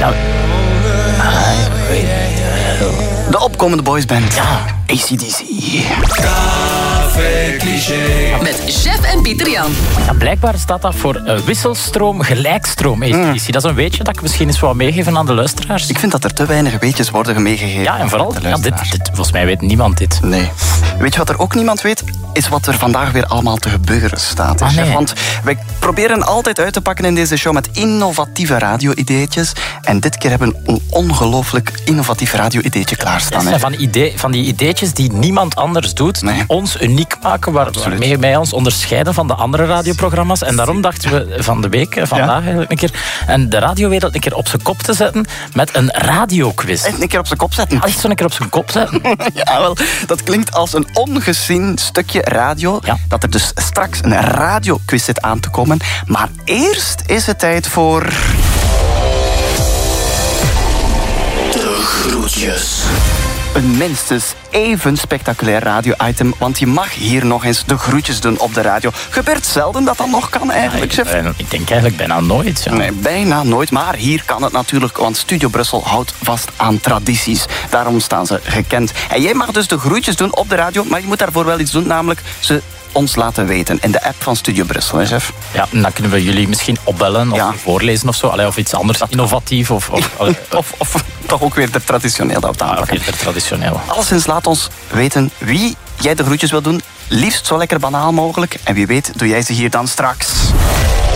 Ja. De opkomende boysband. Ja. AC/DC. Met Chef en Pieter Jan. Ja, blijkbaar staat dat voor wisselstroom, gelijkstroom. AC/DC. Dat is een weetje dat ik misschien eens wil meegeven aan de luisteraars. Ik vind dat er te weinig weetjes worden meegegeven. Ja, en vooral, aan de ja, luisteraars. volgens mij weet niemand dit. Nee. Weet je wat er ook niemand weet? Is wat er vandaag weer allemaal te gebeuren staat. Hè, Ah, nee. chef? Want wij proberen altijd uit te pakken in deze show met innovatieve radio-ideetjes. En dit keer hebben we een ongelooflijk innovatief radio-ideetje klaarstaan. Dat Hè. zijn van die ideetjes die niemand anders doet, die Nee. ons uniek maken, waarmee wij ons onderscheiden van de andere radioprogramma's. En daarom dachten we van de week, vandaag eigenlijk een keer, en de radiowereld een keer op zijn kop te zetten met een radioquiz. Echt een keer op zijn kop zetten. Echt zo'n keer op zijn kop zetten. Ja, wel, dat klinkt als een ongezien stukje radio. Ja. Dat er dus straks een radioquiz zit aan te komen. Maar eerst is het tijd voor... De groetjes. Een minstens even spectaculair radio-item, want je mag hier nog eens de groetjes doen op de radio. Gebeurt zelden dat nog kan eigenlijk, chef. Ik denk eigenlijk bijna nooit. Ja. Nee, bijna nooit, maar hier kan het natuurlijk, want Studio Brussel houdt vast aan tradities. Daarom staan ze gekend. En jij mag dus de groetjes doen op de radio, maar je moet daarvoor wel iets doen, namelijk ze ons laten weten in de app van Studio Brussel, hè, chef? Ja, en dan kunnen we jullie misschien opbellen of voorlezen of zo. Allee, of iets anders innovatief. Of Toch ook weer de traditioneel dat aanpakken. weer traditioneel. Alleszins laat ons weten wie jij de groetjes wil doen. Liefst zo lekker banaal mogelijk. En wie weet doe jij ze hier dan straks.